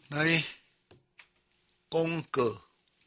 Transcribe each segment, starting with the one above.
来讲过。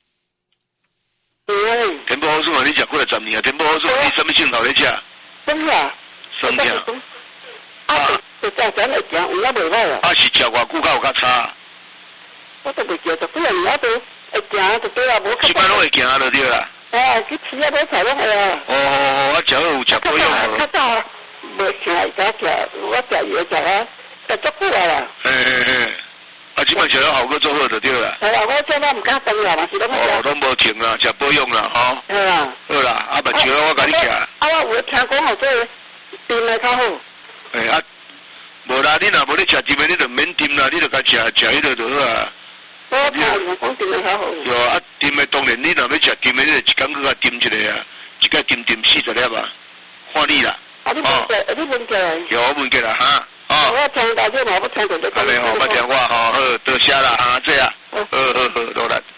天宝好耍，你食过来10年啊？天宝好耍，你什么镜头咧食？ 真啊， 生姜。 就正常来讲，有影袂歹啊。 是食偌久，敢有较差？ 我都袂记得，几年都会行就对啊，无。 即摆拢会行就对啦。 去吃啊，买菜拢会啊。 食好有食保养好。 较早无吃，而家食，我食药食啊，食足久啊啦。 即摆食了效果足好就对啦。 我现在毋敢动啦，嘛是拢食。拢无停啦，食保养啦，吼。好啦，目睭我甲你食。 我有听讲好做甜的较好。 无啦，你若无咧食甜的，你就免甜啦，你就甲食迄个就好啊。 我听人讲甜的较好。 对啊，甜的当然你若要食甜的，你就一工去甲甜一个啊，一个甜40粒啊，看你啦。 你问过来？ 有我问过啦，哈。 我听到这嘛，我听到这。 安尼吼，捌听我吼，好，多谢啦，这啊，好，落来。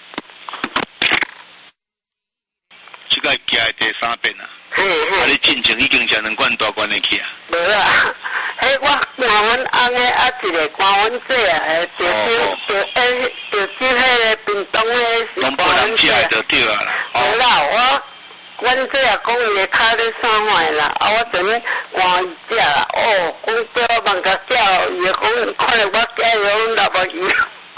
这个加的第3遍啊。你进前已经食2罐大罐的去啊？ 无啊，我关阮翁的一个关阮姐啊，就迄个屏东的。 拢无人食的就对啊啦。 无啦，阮姐也讲伊的脚咧伤坏啦，我等于换伊食啦。讲叫我望甲叫，伊讲看着我叫伊拢流目鱼。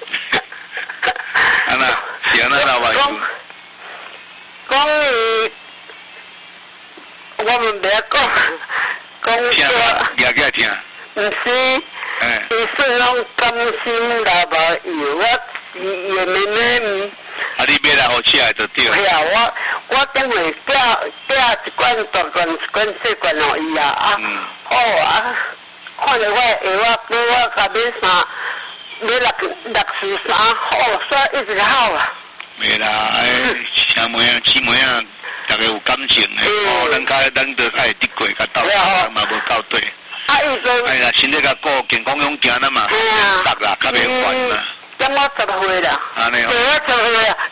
安那是安那流目鱼？ 讲伊。我们不要讲说， 也个听。 不是，伊说拢甘心来无油，我也没咩。 你买来好吃的就对。 系啊，我等会寄一罐大罐一罐小罐互伊啊。好啊，看着我下我给我甲买643，所以一直好啊。 没啦，车门啊，姊妹啊。大家有感情的，咱都爱得过较斗，嘛无到对。啦，身体较顾，健康勇行咱嘛，达啦，较袂烦啦。 等我10岁啦。 安尼哦。 我10岁啊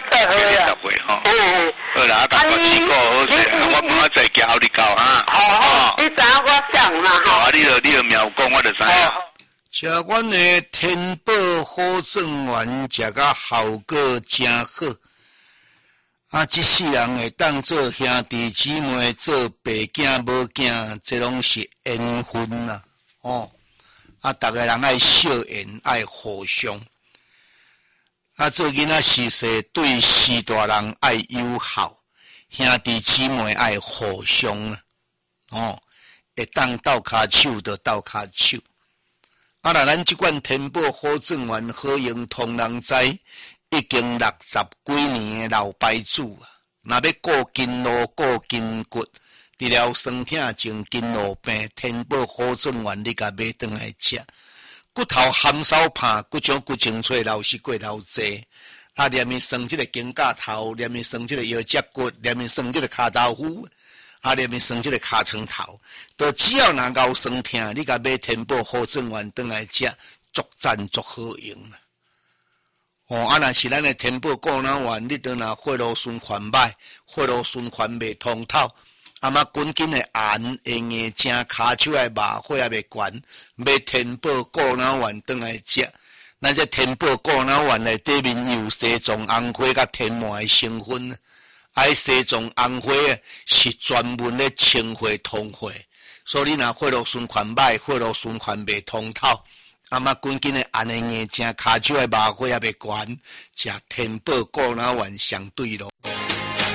，10 岁吼。好啦，大家吃过好势，我帮我再交你交哈。 好，你知影我想啦吼。 你就描讲，我就知影。 食阮的天宝好正丸，食甲效果真好。这世人会当做兄弟姊妹，做爸囝母囝，这拢是缘分啦。逐个人爱惜缘，爱互相。做囡仔时势，对士大人爱友好，兄弟姊妹爱互相啦。会当斗骹手就斗骹手。若咱即款天宝好正丸好用通人知。已经60几年的老牌子啊！若要顾筋络、顾筋骨，治疗酸痛、静筋络病，天宝好正丸，你甲买转来食。骨头含梢拍，骨种骨清脆，老是过头济。连面酸即个肩胛头，连面酸即个腰脊骨，连面酸即个骹豆腐，连面酸即个尻川头，都只要若咬酸痛，你甲买天宝好正丸转来食，足赞足好用啊！若是咱的天宝固脑丸，你当若血路循环歹，血路循环袂通透，滚紧的眼会硬正，骹手的麻血也袂悬，买天宝固脑丸转来食。咱这天宝固脑丸内底面有西藏红花甲天麻的成分，西藏红花是专门咧清血通血，所以你若血路循环歹，血路循环袂通透。滚紧的安尼硬正，骹手的麻血也袂悬，食天宝固脑丸相对咯。